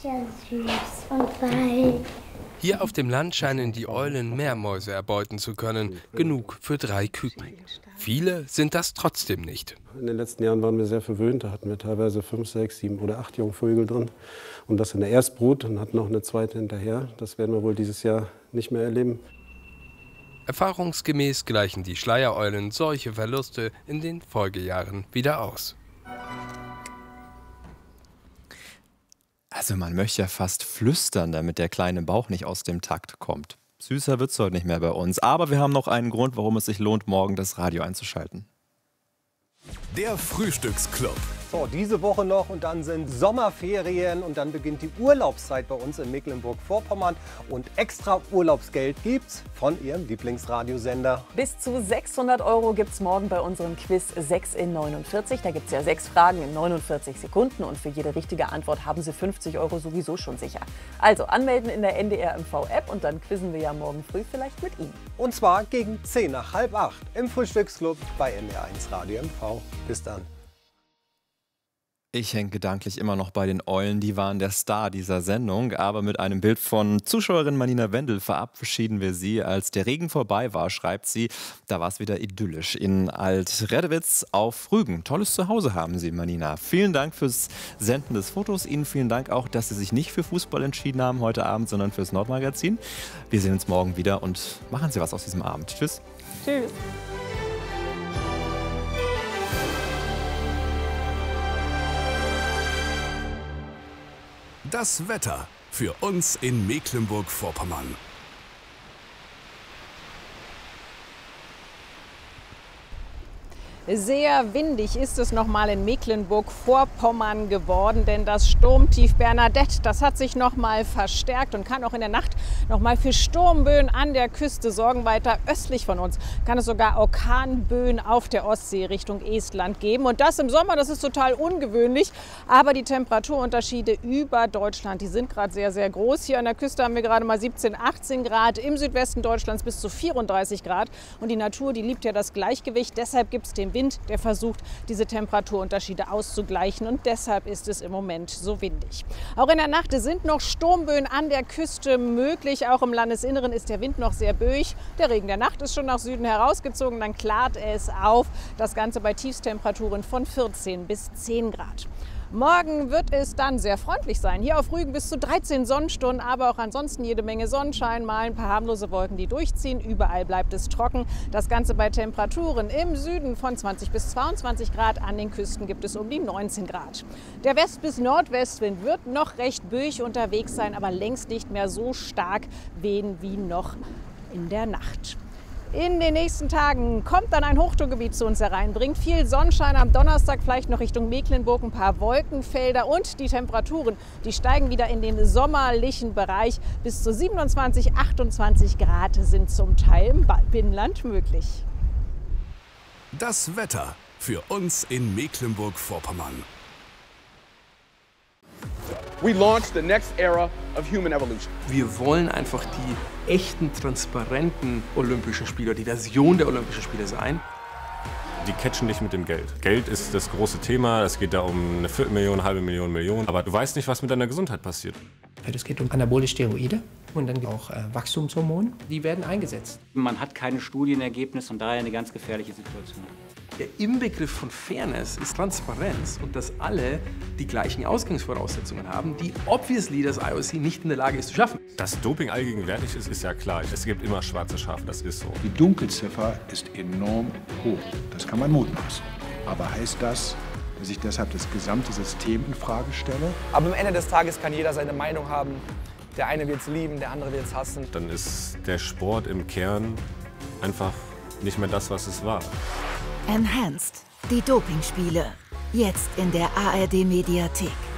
Ja, süß und weit. Hier auf dem Land scheinen die Eulen mehr Mäuse erbeuten zu können. Genug für 3 Küken. Viele sind das trotzdem nicht. In den letzten Jahren waren wir sehr verwöhnt. Da hatten wir teilweise 5, 6, 7 oder 8 Jungvögel drin. Und das in der Erstbrut und hatten noch eine zweite hinterher. Das werden wir wohl dieses Jahr nicht mehr erleben. Erfahrungsgemäß gleichen die Schleiereulen solche Verluste in den Folgejahren wieder aus. Also man möchte ja fast flüstern, damit der kleine Bauch nicht aus dem Takt kommt. Süßer wird's heute nicht mehr bei uns. Aber wir haben noch einen Grund, warum es sich lohnt, morgen das Radio einzuschalten. Der Frühstücksclub. So, diese Woche noch und dann sind Sommerferien und dann beginnt die Urlaubszeit bei uns in Mecklenburg-Vorpommern. Und extra Urlaubsgeld gibt's von Ihrem Lieblingsradiosender. Bis zu 600 € gibt's morgen bei unserem Quiz 6 in 49. Da gibt's ja 6 Fragen in 49 Sekunden und für jede richtige Antwort haben Sie 50 € sowieso schon sicher. Also anmelden in der NDR MV-App und dann quizzen wir ja morgen früh vielleicht mit Ihnen. Und zwar gegen 7:50 im Frühstücksclub bei NDR1 Radio MV. Bis dann. Ich hänge gedanklich immer noch bei den Eulen, die waren der Star dieser Sendung. Aber mit einem Bild von Zuschauerin Manina Wendel verabschieden wir sie. Als der Regen vorbei war, schreibt sie, da war es wieder idyllisch in Alt-Redewitz auf Rügen. Tolles Zuhause haben Sie, Manina. Vielen Dank fürs Senden des Fotos. Ihnen vielen Dank auch, dass Sie sich nicht für Fußball entschieden haben heute Abend, sondern fürs Nordmagazin. Wir sehen uns morgen wieder und machen Sie was aus diesem Abend. Tschüss. Tschüss. Das Wetter für uns in Mecklenburg-Vorpommern. Sehr windig ist es nochmal in Mecklenburg-Vorpommern geworden, denn das Sturmtief Bernadette, das hat sich nochmal verstärkt und kann auch in der Nacht nochmal für Sturmböen an der Küste sorgen. Weiter östlich von uns kann es sogar Orkanböen auf der Ostsee Richtung Estland geben. Und das im Sommer, das ist total ungewöhnlich, aber die Temperaturunterschiede über Deutschland, die sind gerade sehr, sehr groß. Hier an der Küste haben wir gerade mal 17, 18 Grad, im Südwesten Deutschlands bis zu 34 Grad. Und die Natur, die liebt ja das Gleichgewicht, deshalb gibt es den Wind, der versucht, diese Temperaturunterschiede auszugleichen und deshalb ist es im Moment so windig. Auch in der Nacht sind noch Sturmböen an der Küste möglich. Auch im Landesinneren ist der Wind noch sehr böig. Der Regen der Nacht ist schon nach Süden herausgezogen, dann klart es auf. Das Ganze bei Tiefstemperaturen von 14 bis 10 Grad. Morgen wird es dann sehr freundlich sein. Hier auf Rügen bis zu 13 Sonnenstunden, aber auch ansonsten jede Menge Sonnenschein, mal ein paar harmlose Wolken, die durchziehen. Überall bleibt es trocken. Das Ganze bei Temperaturen im Süden von 20 bis 22 Grad. An den Küsten gibt es um die 19 Grad. Der West- bis Nordwestwind wird noch recht böig unterwegs sein, aber längst nicht mehr so stark wehen wie noch in der Nacht. In den nächsten Tagen kommt dann ein Hochdruckgebiet zu uns herein, bringt viel Sonnenschein am Donnerstag, vielleicht noch Richtung Mecklenburg, ein paar Wolkenfelder und die Temperaturen, die steigen wieder in den sommerlichen Bereich. Bis zu 27, 28 Grad sind zum Teil im Binnenland möglich. Das Wetter für uns in Mecklenburg-Vorpommern. We launched the next era of human evolution. Wir wollen einfach die echten, transparenten Olympischen Spiele, die Version der Olympischen Spiele sein. Die catchen dich mit dem Geld. Geld ist das große Thema. Es geht da um eine Viertelmillion, eine halbe Million, Millionen. Aber du weißt nicht, was mit deiner Gesundheit passiert. Es geht um anabole Steroide und dann auch Wachstumshormone. Die werden eingesetzt. Man hat keine Studienergebnisse und daher eine ganz gefährliche Situation. Der Inbegriff von Fairness ist Transparenz und dass alle die gleichen Ausgangsvoraussetzungen haben, die obviously das IOC nicht in der Lage ist zu schaffen. Dass Doping allgegenwärtig ist, ist ja klar. Es gibt immer schwarze Schafe, das ist so. Die Dunkelziffer ist enorm hoch. Das kann man mutmaßen. Aber heißt das, dass ich deshalb das gesamte System in Frage stelle? Aber am Ende des Tages kann jeder seine Meinung haben. Der eine wird es lieben, der andere wird es hassen. Dann ist der Sport im Kern einfach nicht mehr das, was es war. Enhanced, die Dopingspiele. Jetzt in der ARD-Mediathek.